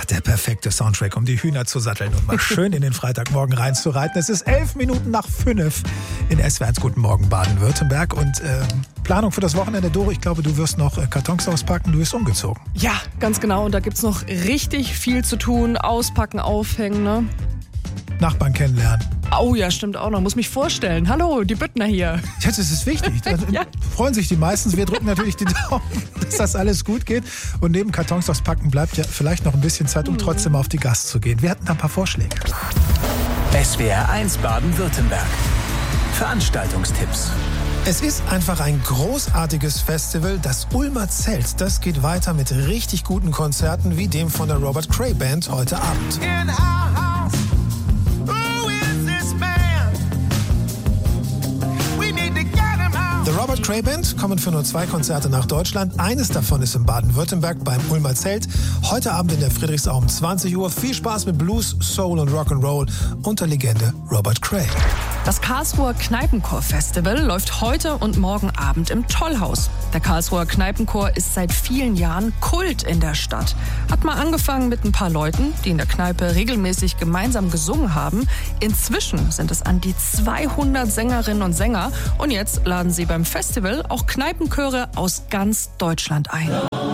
der perfekte Soundtrack, um die Hühner zu satteln und mal schön in den Freitagmorgen reinzureiten. Es ist 11 Minuten nach 5 in SWR1 Guten Morgen Baden-Württemberg. Und Planung für das Wochenende, Doro, ich glaube, du wirst noch Kartons auspacken, du bist umgezogen. Ja, ganz genau. Und da gibt's noch richtig viel zu tun. Auspacken, aufhängen, ne? Nachbarn kennenlernen. Oh ja, stimmt auch noch. Muss mich vorstellen. Hallo, die Büttner hier. Ja, das ist wichtig. Ja. Freuen sich die meisten. Wir drücken natürlich die Daumen, dass das alles gut geht. Und neben Kartons auspacken bleibt ja vielleicht noch ein bisschen Zeit, um trotzdem auf die Gas zu gehen. Wir hatten da ein paar Vorschläge. SWR1 Baden-Württemberg. Veranstaltungstipps. Es ist einfach ein großartiges Festival. Das Ulmer Zelt, das geht weiter mit richtig guten Konzerten wie dem von der Robert Cray Band heute Abend. The Robert Cray Band kommen für nur 2 Konzerte nach Deutschland. Eines davon ist in Baden-Württemberg beim Ulmer Zelt. Heute Abend in der Friedrichsau um 20 Uhr. Viel Spaß mit Blues, Soul und Rock'n'Roll und der Legende Robert Cray. Das Karlsruher Kneipenchor-Festival läuft heute und morgen Abend im Tollhaus. Der Karlsruher Kneipenchor ist seit vielen Jahren Kult in der Stadt. Hat mal angefangen mit ein paar Leuten, die in der Kneipe regelmäßig gemeinsam gesungen haben. Inzwischen sind es an die 200 Sängerinnen und Sänger. Und jetzt laden sie beim Festival auch Kneipenchöre aus ganz Deutschland ein.